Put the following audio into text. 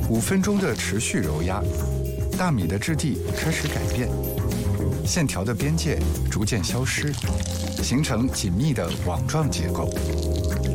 5分钟的持续揉压，大米的质地开始改变，线条的边界逐渐消失，形成紧密的网状结构。